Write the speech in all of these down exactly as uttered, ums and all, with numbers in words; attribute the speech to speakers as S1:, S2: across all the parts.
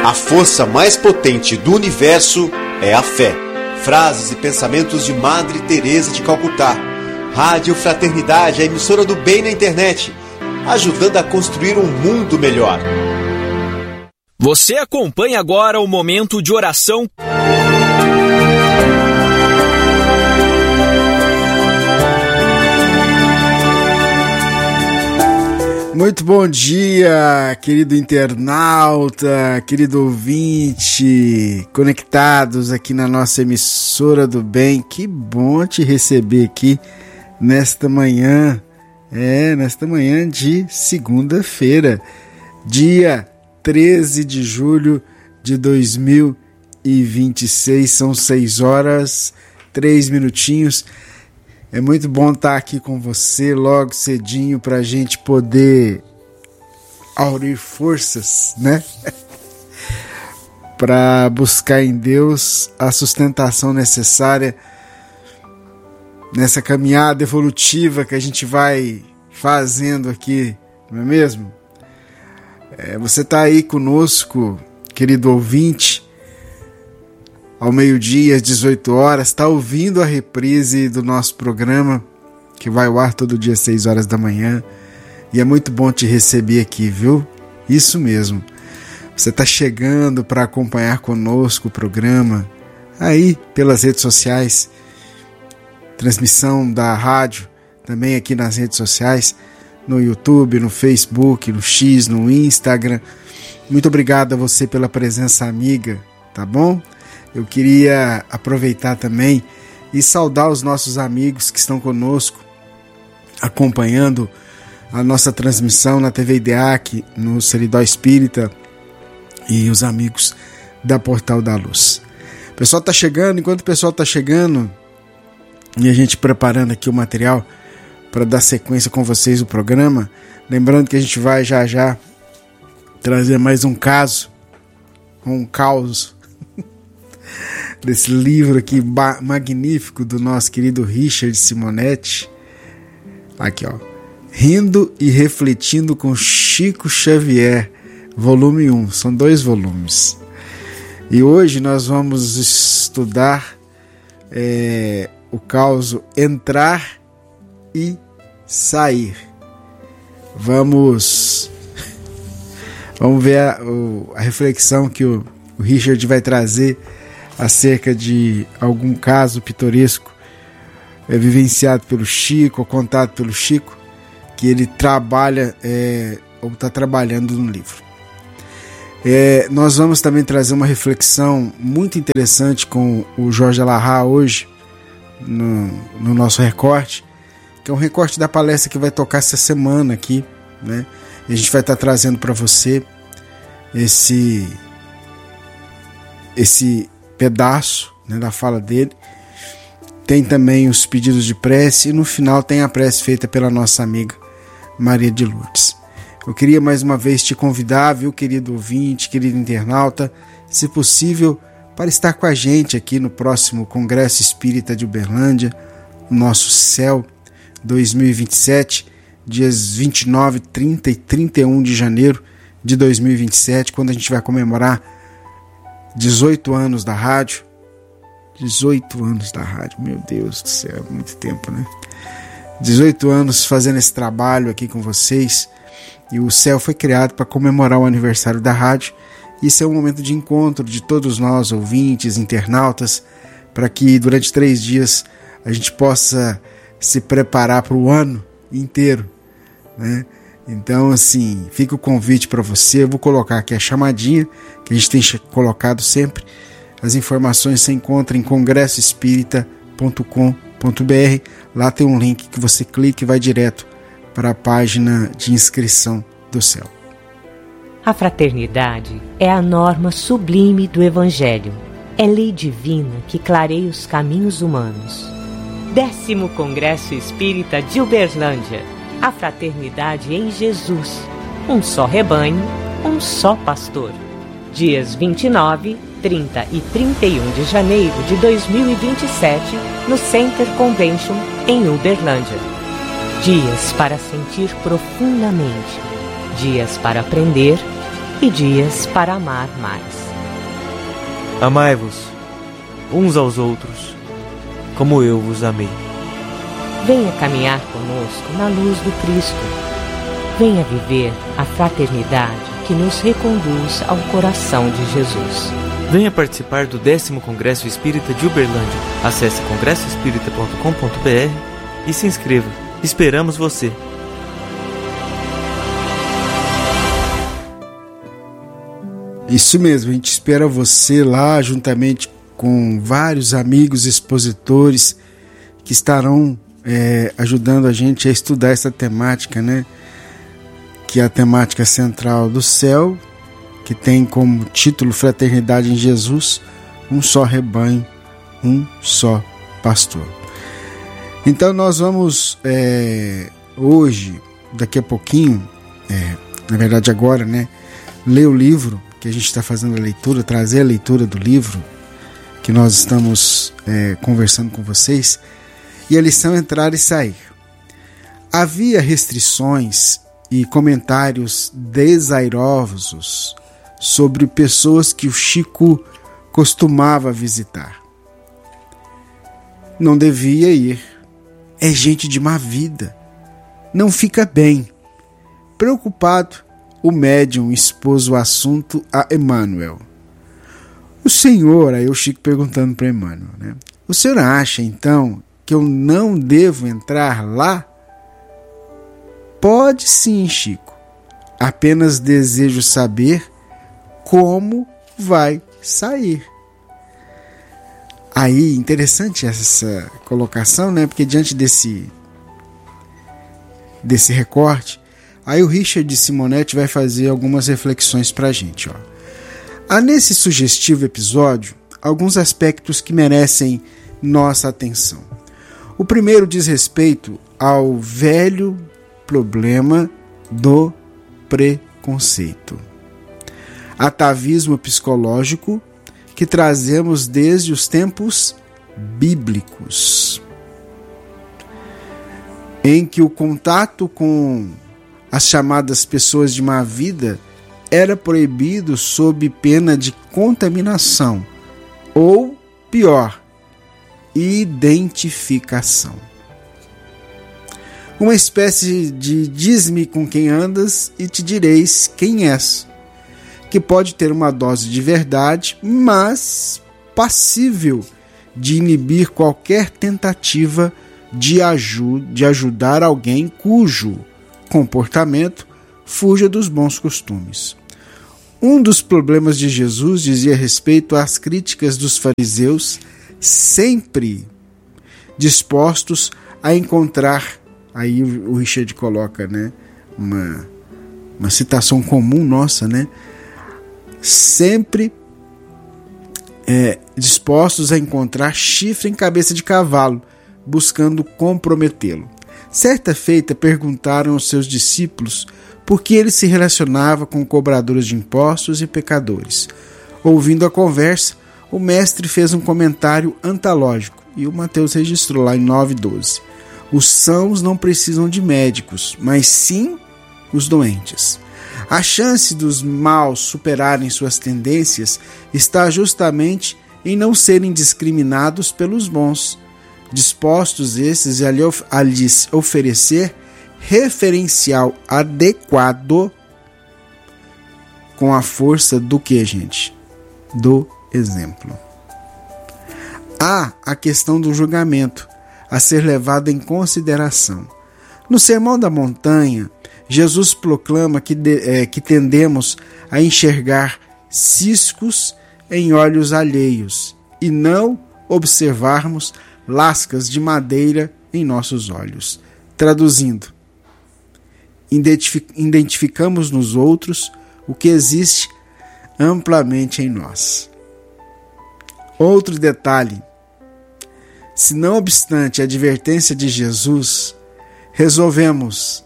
S1: A força mais potente do universo é a fé. Frases e pensamentos de Madre Teresa de Calcutá. Rádio Fraternidade, a emissora do bem na internet, ajudando a construir um mundo melhor.
S2: Você acompanha agora o momento de oração.
S3: Muito bom dia, querido internauta, querido ouvinte, conectados aqui na nossa emissora do bem. Que bom te receber aqui nesta manhã, é, nesta manhã de segunda-feira, dia treze de julho de dois mil e vinte e seis, são seis horas, três minutinhos. É muito bom estar aqui com você logo cedinho para a gente poder aurir forças, né? Para buscar em Deus a sustentação necessária nessa caminhada evolutiva que a gente vai fazendo aqui, não é mesmo? É, você está aí conosco, querido ouvinte, ao meio-dia, às dezoito horas, está ouvindo a reprise do nosso programa, que vai ao ar todo dia às seis horas da manhã. E é muito bom te receber aqui, viu? Isso mesmo. Você está chegando para acompanhar conosco o programa, aí pelas redes sociais, transmissão da rádio, também aqui nas redes sociais, no YouTube, no Facebook, no X, no Instagram. Muito obrigado a você pela presença amiga, tá bom? Eu queria aproveitar também e saudar os nossos amigos que estão conosco, acompanhando a nossa transmissão na T V I D E A C, no Seridó Espírita e os amigos da Portal da Luz. O pessoal está chegando, enquanto o pessoal está chegando e a gente preparando aqui o material para dar sequência com vocês o programa, lembrando que a gente vai já já trazer mais um caso, um caos desse livro aqui magnífico do nosso querido Richard Simonetti. Aqui, ó. Rindo e Refletindo com Chico Xavier, volume um. São dois volumes. E hoje nós vamos estudar é, o caso Entrar e Sair. Vamos, vamos ver a, a reflexão que o, o Richard vai trazer acerca de algum caso pitoresco é, vivenciado pelo Chico, ou contado pelo Chico, que ele trabalha é, ou está trabalhando no livro. É, nós vamos também trazer uma reflexão muito interessante com o Jorge Alahá hoje, no, no nosso recorte, que é um recorte da palestra que vai tocar essa semana aqui, né? E a gente vai estar trazendo para você esse, esse pedaço, né, da fala dele. Tem também os pedidos de prece e no final tem a prece feita pela nossa amiga Maria de Lourdes. Eu queria mais uma vez te convidar, viu, querido ouvinte, querido internauta, se possível, para estar com a gente aqui no próximo Congresso Espírita de Uberlândia, o nosso C E L dois mil e vinte e sete, dias vinte e nove, trinta e trinta e um de janeiro de dois mil e vinte e sete, quando a gente vai comemorar dezoito anos da rádio. dezoito anos da rádio, meu Deus do céu, muito tempo, né? dezoito anos fazendo esse trabalho aqui com vocês. E o C E L foi criado para comemorar o aniversário da rádio. Isso é um momento de encontro de todos nós, ouvintes, internautas, para que durante três dias a gente possa se preparar para o ano inteiro, né? Então, assim, fica o convite para você. Eu vou colocar aqui a chamadinha que a gente tem colocado sempre. As informações você encontra em congresso espírita ponto com ponto b r. Lá tem um link que você clica e vai direto para a página de inscrição do C E L.
S4: A fraternidade é a norma sublime do Evangelho. É lei divina que clareia os caminhos humanos. Décimo Congresso Espírita de Uberlândia. A fraternidade em Jesus. Um só rebanho, um só pastor. Dias vinte e nove, trinta e trinta e um de janeiro de dois mil e vinte e sete, no Center Convention, em Uberlândia. Dias para sentir profundamente. Dias para aprender e dias para amar mais.
S5: Amai-vos uns aos outros, como eu vos amei.
S4: Venha caminhar conosco na luz do Cristo. Venha viver a fraternidade que nos reconduz ao coração de Jesus.
S5: Venha participar do décimo Congresso Espírita de Uberlândia. Acesse congresso espírita ponto com ponto b r e se inscreva. Esperamos você!
S3: Isso mesmo, a gente espera você lá juntamente com vários amigos expositores que estarão é, ajudando a gente a estudar essa temática, né? Que é a temática central do céu, que tem como título Fraternidade em Jesus, um só rebanho, um só pastor. Então nós vamos é, hoje, daqui a pouquinho, é, na verdade agora, né, ler o livro que a gente está fazendo a leitura, trazer a leitura do livro que nós estamos é, conversando com vocês, e a lição Entrar e Sair. Havia restrições e comentários desairosos sobre pessoas que o Chico costumava visitar. Não devia ir. É gente de má vida. Não fica bem. Preocupado, o médium expôs o assunto a Emmanuel. O senhor, aí o Chico perguntando para Emmanuel, né? O senhor acha então que eu não devo entrar lá? Pode sim, Chico. Apenas desejo saber como vai sair. Aí, interessante essa colocação, né? Porque diante desse, desse recorte, aí o Richard Simonetti vai fazer algumas reflexões para a gente. Ó. Há nesse sugestivo episódio alguns aspectos que merecem nossa atenção. O primeiro diz respeito ao velho problema do preconceito. Atavismo psicológico que trazemos desde os tempos bíblicos, em que o contato com as chamadas pessoas de má vida era proibido sob pena de contaminação ou, pior, identificação. Uma espécie de diz-me com quem andas e te direis quem és, que pode ter uma dose de verdade, mas passível de inibir qualquer tentativa de, aju- de ajudar alguém cujo comportamento fuja dos bons costumes. Um dos problemas de Jesus dizia respeito às críticas dos fariseus, sempre dispostos a encontrar, aí o Richard coloca, né, uma, uma citação comum nossa, né, sempre é, dispostos a encontrar chifre em cabeça de cavalo, buscando comprometê-lo. Certa feita perguntaram aos seus discípulos por que ele se relacionava com cobradores de impostos e pecadores. Ouvindo a conversa, o mestre fez um comentário antológico, e o Mateus registrou lá em nove, doze. Os sãos não precisam de médicos, mas sim os doentes. A chance dos maus superarem suas tendências está justamente em não serem discriminados pelos bons, dispostos esses a lhes oferecer referencial adequado com a força do que, gente? Do exemplo. Há a questão do julgamento a ser levado em consideração. No Sermão da Montanha, Jesus proclama que, de, é, que tendemos a enxergar ciscos em olhos alheios e não observarmos lascas de madeira em nossos olhos. Traduzindo, identificamos nos outros o que existe amplamente em nós. Outro detalhe: se não obstante a advertência de Jesus, resolvemos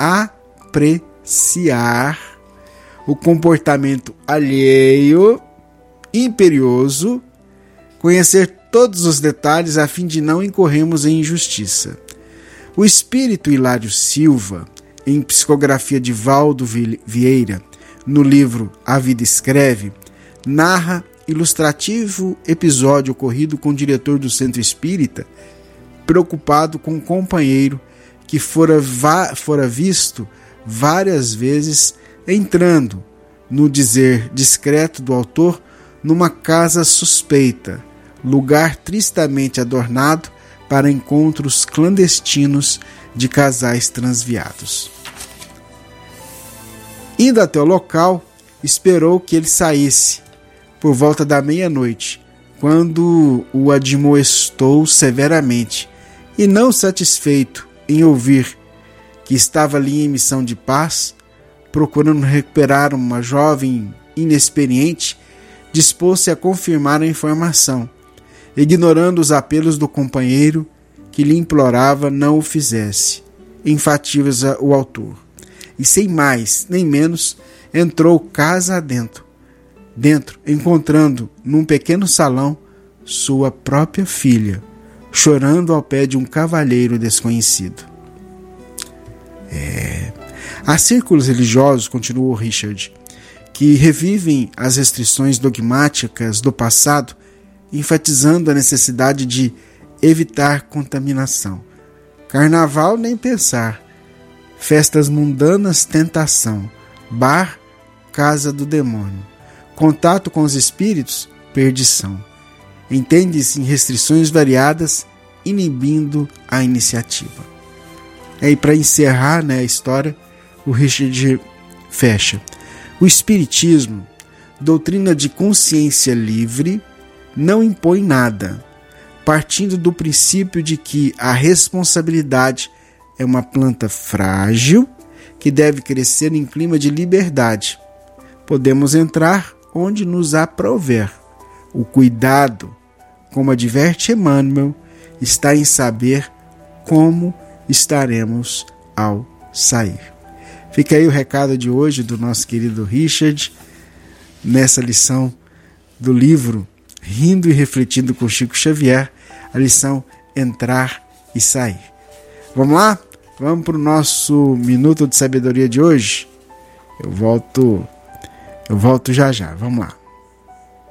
S3: apreciar o comportamento alheio, imperioso, conhecer todos os detalhes a fim de não incorrermos em injustiça. O espírito Hilário Silva, em psicografia de Valdo Vieira, no livro A Vida Escreve, narra ilustrativo episódio ocorrido com o diretor do Centro Espírita, preocupado com um companheiro que fora, va- fora visto várias vezes entrando, no dizer discreto do autor, numa casa suspeita, lugar tristemente adornado para encontros clandestinos de casais transviados. Indo até o local, esperou que ele saísse por volta da meia-noite, quando o admoestou severamente, e não satisfeito em ouvir que estava ali em missão de paz, procurando recuperar uma jovem inexperiente, dispôs-se a confirmar a informação, ignorando os apelos do companheiro que lhe implorava não o fizesse, enfatiza o autor. E sem mais nem menos, entrou casa adentro, dentro, encontrando num pequeno salão sua própria filha, chorando ao pé de um cavalheiro desconhecido. É... Há círculos religiosos, continuou Richard, que revivem as restrições dogmáticas do passado, enfatizando a necessidade de evitar contaminação. Carnaval, nem pensar. Festas mundanas, tentação. Bar, casa do demônio. Contato com os espíritos, perdição. Entende-se em restrições variadas, inibindo a iniciativa. E para encerrar, né, a história, o Richard fecha. O Espiritismo, doutrina de consciência livre, não impõe nada, partindo do princípio de que a responsabilidade é uma planta frágil que deve crescer em clima de liberdade. Podemos entrar onde nos aprouver. O cuidado, como adverte Emmanuel, está em saber como estaremos ao sair. Fica aí o recado de hoje do nosso querido Richard, nessa lição do livro Rindo e Refletindo com Chico Xavier, a lição Entrar e Sair. Vamos lá? Vamos para o nosso Minuto de Sabedoria de hoje? Eu volto, eu volto já já. Vamos lá.